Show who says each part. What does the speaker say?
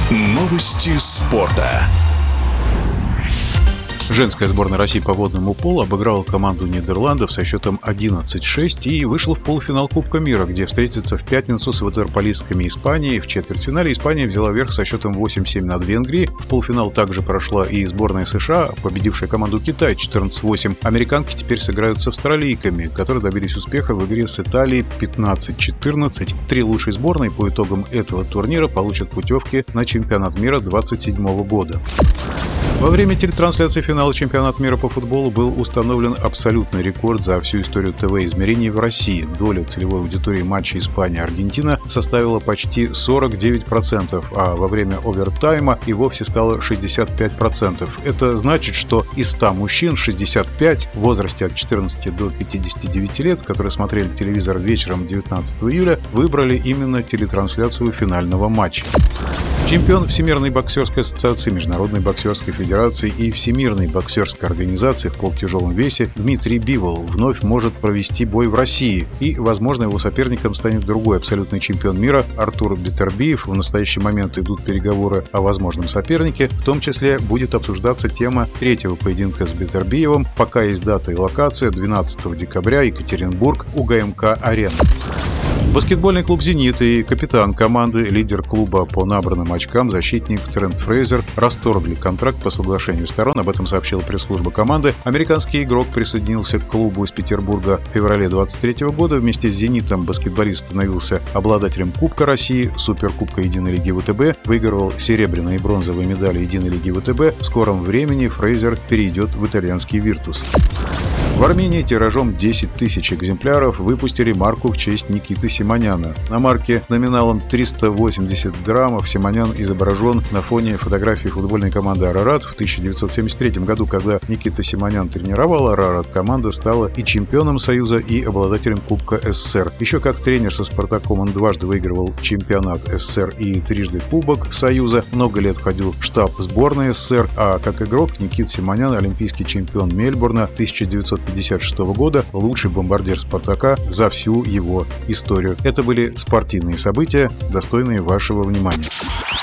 Speaker 1: Новости спорта.
Speaker 2: Женская сборная России по водному полу обыграла команду Нидерландов со счетом 11-6 и вышла в полуфинал Кубка мира, где встретится в пятницу с ватерполистками Испании. В четвертьфинале Испания взяла верх со счетом 8-7 над Венгрией. В полуфинал также прошла и сборная США, победившая команду Китая 14-8. Американки теперь сыграют с австралийками, которые добились успеха в игре с Италией 15-14. Три лучшие сборные по итогам этого турнира получат путевки на чемпионат мира 2027 года. Во время телетрансляции финала чемпионата мира по футболу был установлен абсолютный рекорд за всю историю ТВ-измерений в России. Доля целевой аудитории матча Испания-Аргентина составила почти 49%, а во время овертайма и вовсе стало 65%. Это значит, что из 100 мужчин 65 в возрасте от 14 до 59 лет, которые смотрели телевизор вечером 19 июля, выбрали именно телетрансляцию финального матча. Чемпион Всемирной боксерской ассоциации, Международной боксерской федерации и Всемирной боксерской организации в полутяжелом весе Дмитрий Бивол вновь может провести бой в России. И, возможно, его соперником станет другой абсолютный чемпион мира Артур Бетербиев. В настоящий момент идут переговоры о возможном сопернике. В том числе будет обсуждаться тема третьего поединка с Бетербиевым. Пока есть дата и локация: 12 декабря, Екатеринбург, УГМК-арена. Баскетбольный клуб «Зенит» и капитан команды, лидер клуба по набранным очкам, защитник Трент Фрейзер расторгли контракт по соглашению сторон. Об этом сообщила пресс-служба команды. Американский игрок присоединился к клубу из Петербурга в феврале 2023 года. Вместе с «Зенитом» баскетболист становился обладателем Кубка России, Суперкубка Единой лиги ВТБ, выигрывал серебряные и бронзовые медали Единой лиги ВТБ. В скором времени Фрейзер перейдет в итальянский «Виртус». В Армении тиражом 10 тысяч экземпляров выпустили марку в честь Никиты Симоняна. На марке номиналом 380 драмов Симонян изображен на фоне фотографии футбольной команды «Арарат». В 1973 году, когда Никита Симонян тренировал «Арарат», команда стала и чемпионом Союза, и обладателем Кубка СССР. Еще как тренер со «Спартаком» он дважды выигрывал чемпионат СССР и трижды Кубок Союза. Много лет входил в штаб сборной СССР, а как игрок Никита Симонян — олимпийский чемпион Мельбурна 1956 года, лучший бомбардир «Спартака» за всю его историю. Это были спортивные события, достойные вашего внимания.